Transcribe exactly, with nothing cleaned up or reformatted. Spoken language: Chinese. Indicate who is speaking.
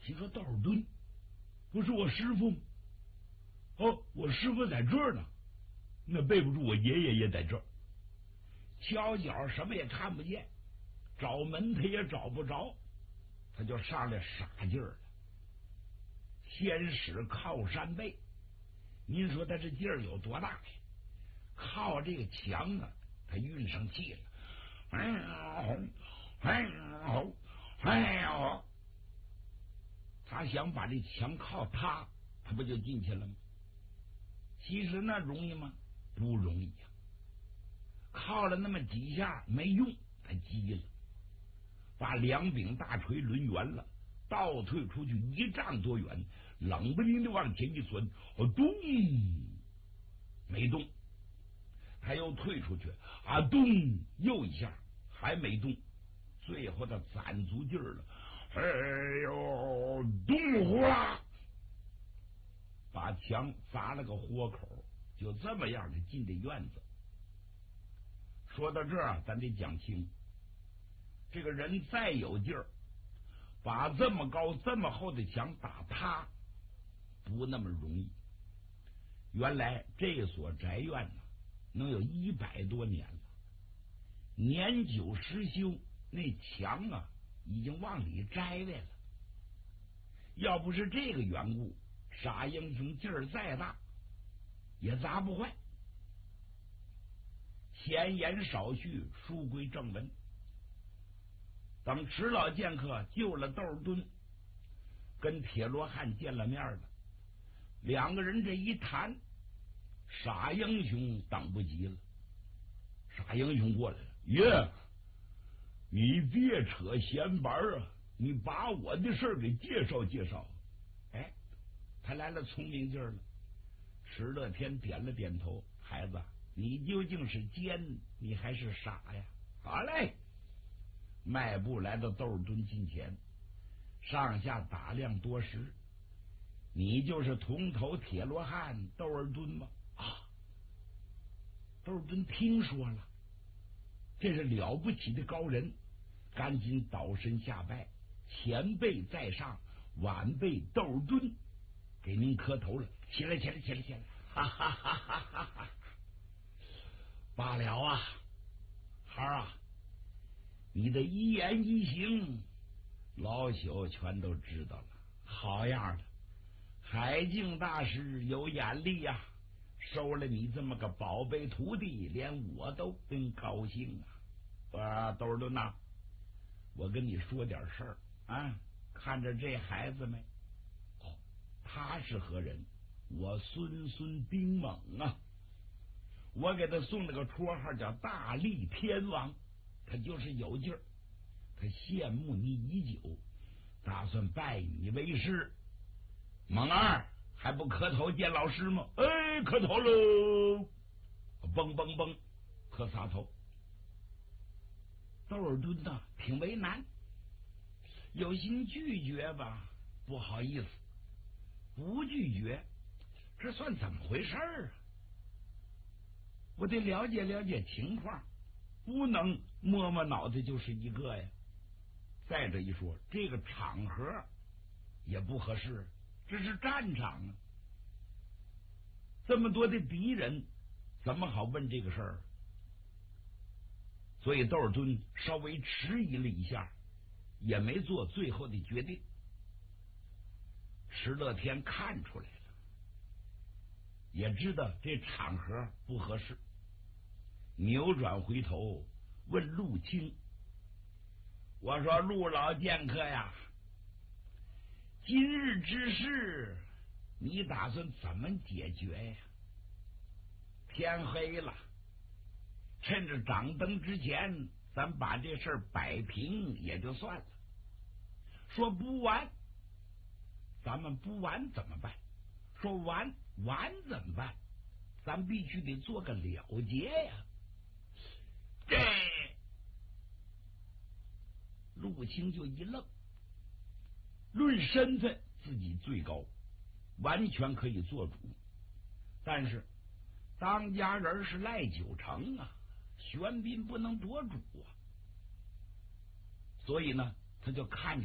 Speaker 1: 心说道尔顿不是我师傅吗？哦，我师傅在这儿呢，那背不住我爷爷也在这儿。瞧脚什么也看不见，找门他也找不着，他就上来傻劲儿了。先使靠山背，您说他这劲儿有多大呀？靠这个墙啊，他运上气了。哎呦，哎呦，哎呦！他想把这墙靠塌，他不就进去了吗？其实那容易吗？不容易呀、啊！靠了那么几下没用，他急了，把两柄大锤抡圆了，倒退出去一丈多远，冷不丁的往前一钻，哦，咚，没动。他又退出去，啊，咚，又一下还没动。最后他攒足劲儿了，哎呦，咚呼啦，把墙砸了个豁口，就这么样的进这院子。说到这儿，咱得讲清，这个人再有劲儿，把这么高这么厚的墙打塌，不那么容易。原来这所宅院呢，能有一百多年了，年久失修，那墙啊已经往里摘来了。要不是这个缘故，傻英雄劲儿再大也砸不坏。闲言少叙，书归正文。等迟老剑客救了窦尔敦，跟铁罗汉见了面了，两个人这一谈，傻英雄等不及了。傻英雄过来了，爷，你别扯闲白啊，你把我的事儿给介绍介绍。哎，他来了聪明劲儿了。石乐天点了点头，孩子，你究竟是奸，你还是傻呀？好嘞，迈步来到窦尔敦近前，上下打量多时。你就是铜头铁罗汉窦尔敦吗？啊，窦尔敦听说了，这是了不起的高人，赶紧倒身下拜，前辈在上，晚辈窦尔敦给您磕头了，起来起来起来起来，哈哈哈哈哈哈！罢了啊，孩儿啊，你的一言一行，老朽全都知道了。好样的，海静大师有眼力呀、啊，收了你这么个宝贝徒弟，连我都真高兴啊！我窦尔敦呐，我跟你说点事儿啊，看着这孩子没？哦，他是何人？我孙孙丁猛啊！我给他送了个绰号叫大力天王，他就是有劲儿，他羡慕你已久，打算拜你为师。猛儿还不磕头见老师吗？哎，磕头喽！嘣嘣嘣，磕仨头。窦尔敦呐，挺为难，有心拒绝吧，不好意思；不拒绝，这算怎么回事儿啊？我得了解了解情况，不能摸摸脑袋就是一个呀。再者一说，这个场合也不合适，这是战场啊，这么多的敌人，怎么好问这个事儿？所以窦尔敦稍微迟疑了一下，也没做最后的决定。石乐天看出来了，也知道这场合不合适，扭转回头问陆清：“我说陆老剑客呀，今日之事你打算怎么解决呀？天黑了，趁着掌灯之前，咱把这事儿摆平也就算了。说不完，咱们不完怎么办？说完完怎么办？咱必须得做个了结呀。”这陆清就一愣，论身份自己最高，完全可以做主，但是当家人是赖九成啊，玄彬不能夺主啊，所以呢，他就看着